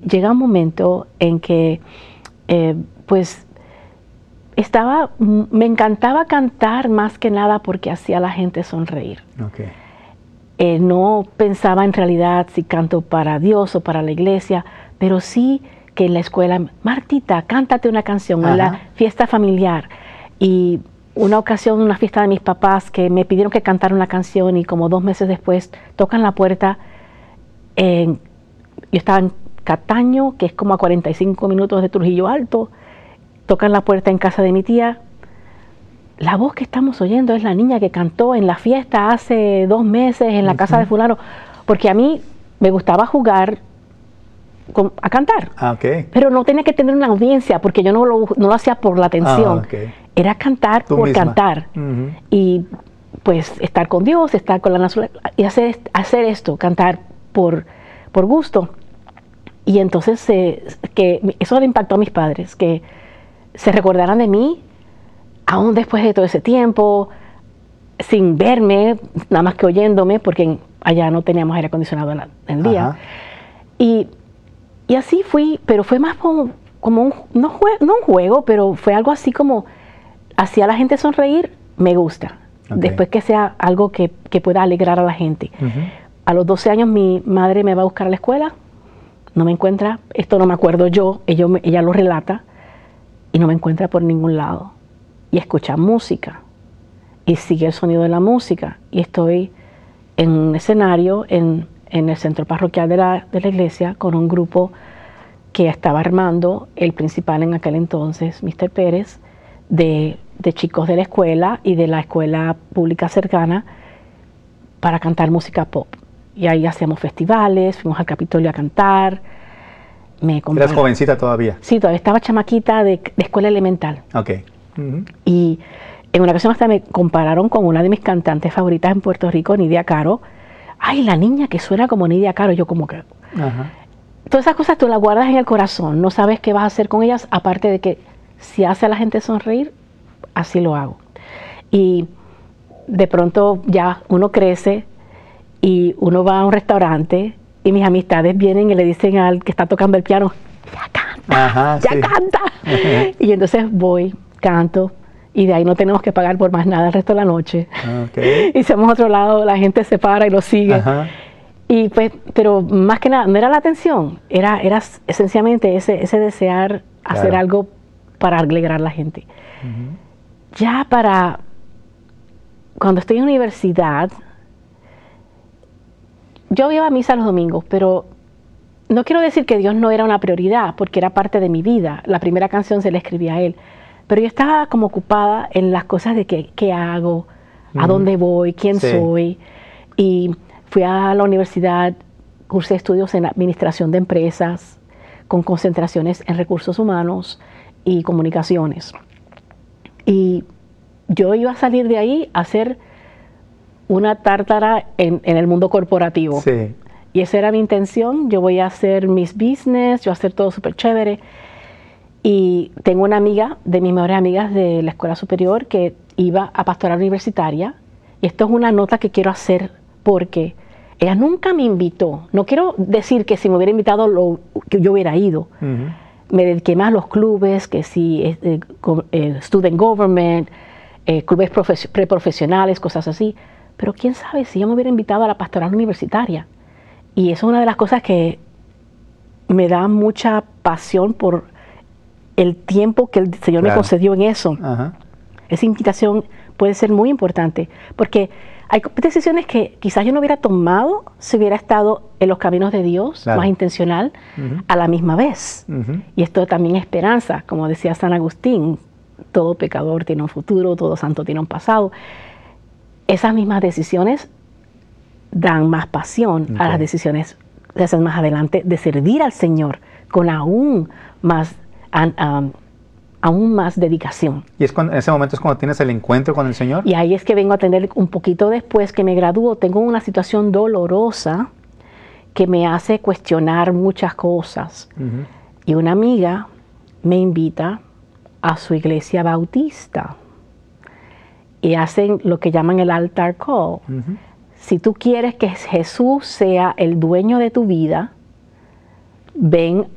llega un momento en que, pues, me encantaba cantar más que nada porque hacía a la gente sonreír. Okay. No pensaba en realidad si canto para Dios o para la iglesia, pero sí que en la escuela, Martita, cántate una canción, en la fiesta familiar. Y una ocasión, una fiesta de mis papás, que me pidieron que cantara una canción y como 2 meses después tocan la puerta. Yo estaba en Cataño, que es como a 45 minutos de Trujillo Alto. Tocan la puerta en casa de mi tía. La voz que estamos oyendo es la niña que cantó en la fiesta hace 2 meses en la casa de fulano. Porque a mí me gustaba jugar a cantar. Okay. Pero no tenía que tener una audiencia porque yo no lo hacía por la atención. Okay. Era cantar Tú por misma. cantar. Y pues estar con Dios, estar con la naturaleza y hacer esto, cantar por gusto. Y entonces que eso le impactó a mis padres, que se recordaran de mí aún después de todo ese tiempo, sin verme, nada más que oyéndome, porque allá no teníamos aire acondicionado en el día. Y así fui, pero fue más como no un juego, pero fue algo así como hacía a la gente sonreír, me gusta. Okay. Después que sea algo que pueda alegrar a la gente. A los 12 años mi madre me va a buscar a la escuela, no me encuentra, esto no me acuerdo yo, ella lo relata, y no me encuentra por ningún lado. Y escucha música, y sigue el sonido de la música, y estoy en un escenario en el centro parroquial de la iglesia con un grupo que estaba armando el principal en aquel entonces, Mr. Pérez, de chicos de la escuela y de la escuela pública cercana para cantar música pop. Y ahí hacíamos festivales, fuimos al Capitolio a cantar. ¿Eras jovencita todavía? Sí, todavía estaba chamaquita de escuela elemental. Okay. Y en una ocasión hasta me compararon con una de mis cantantes favoritas en Puerto Rico, Nidia Caro. Ay, la niña que suena como Nidia Caro. Yo como que... Todas esas cosas tú las guardas en el corazón. No sabes qué vas a hacer con ellas, aparte de que si hace a la gente sonreír, así lo hago. Y de pronto ya uno crece y uno va a un restaurante y mis amistades vienen y le dicen al que está tocando el piano, ya canta, canta. Y entonces voy, canto, y de ahí no tenemos que pagar por más nada el resto de la noche. Y si vamos a otro lado, la gente se para y lo sigue. Y pues, pero más que nada, no era la atención, era esencialmente ese desear hacer algo para alegrar a la gente. Ya para cuando estoy en universidad, yo iba a misa los domingos, pero no quiero decir que Dios no era una prioridad, porque era parte de mi vida. La primera canción se la escribí a Él. Pero yo estaba como ocupada en las cosas de qué hago, a dónde voy, quién soy. Y fui a la universidad, cursé estudios en administración de empresas, con concentraciones en recursos humanos y comunicaciones. Y yo iba a salir de ahí a hacer una tártara en el mundo corporativo. Y esa era mi intención. Yo voy a hacer mis business, yo voy a hacer todo súper chévere. Y tengo una amiga, de mis mejores amigas de la escuela superior, que iba a pastoral universitaria. Y esto es una nota que quiero hacer porque ella nunca me invitó. No quiero decir que si me hubiera invitado que yo hubiera ido. Me dediqué más a los clubes, que si student government, clubes preprofesionales, cosas así. Pero quién sabe si ella me hubiera invitado a la pastoral universitaria. Y eso es una de las cosas que me da mucha pasión por el tiempo que el Señor me concedió en eso. Esa invitación puede ser muy importante, porque hay decisiones que quizás yo no hubiera tomado si hubiera estado en los caminos de Dios, más intencional, a la misma vez. Y esto también es esperanza, como decía San Agustín, todo pecador tiene un futuro, todo santo tiene un pasado. Esas mismas decisiones dan más pasión a las decisiones que hacen más adelante de servir al Señor con aún más dedicación. ¿Y en ese momento es cuando tienes el encuentro con el Señor? Y ahí es que vengo a tener un poquito después que me gradúo. Tengo una situación dolorosa que me hace cuestionar muchas cosas. Y una amiga me invita a su iglesia bautista y hacen lo que llaman el altar call. Si tú quieres que Jesús sea el dueño de tu vida, ven